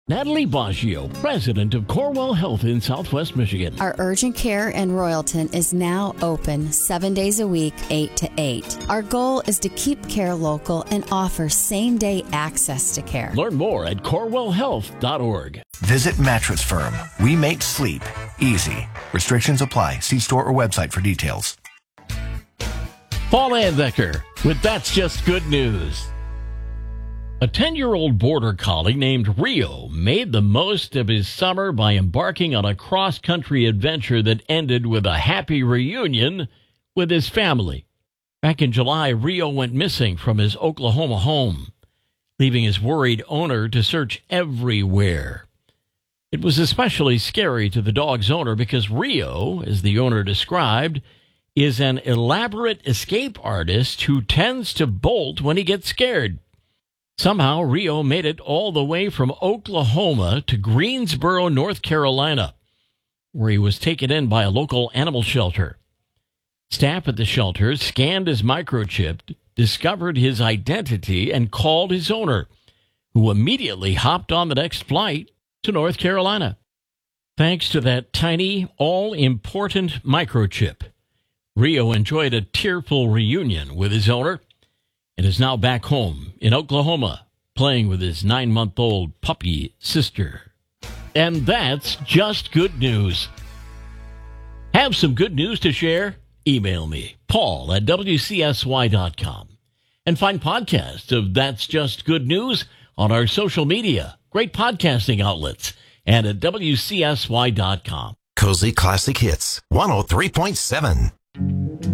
Natalie Baggio, president of Corewell Health in Southwest Michigan. Our urgent care in Royalton is now open 7 days a week, 8 to 8. Our goal is to keep care local and offer same-day access to care. Learn more at corewellhealth.org. Visit Mattress Firm. We make sleep easy. Restrictions apply. See store or website for details. Paul Anbecker with That's Just Good News. A 10-year-old border collie named Rio made the most of his summer by embarking on a cross-country adventure that ended with a happy reunion with his family. Back in July, Rio went missing from his Oklahoma home, leaving his worried owner to search everywhere. It was especially scary to the dog's owner because Rio, as the owner described, is an elaborate escape artist who tends to bolt when he gets scared. Somehow, Rio made it all the way from Oklahoma to Greensboro, North Carolina, where he was taken in by a local animal shelter. Staff at the shelter scanned his microchip, discovered his identity, and called his owner, who immediately hopped on the next flight to North Carolina. Thanks to that tiny, all-important microchip, Rio enjoyed a tearful reunion with his owner and is now back home in Oklahoma, playing with his 9-month-old puppy sister. And that's just good news. Have some good news to share? Email me, paul@wcsy.com. And find podcasts of That's Just Good News on our social media, great podcasting outlets, and at WCSY.com. Cozy Classic Hits, 103.7.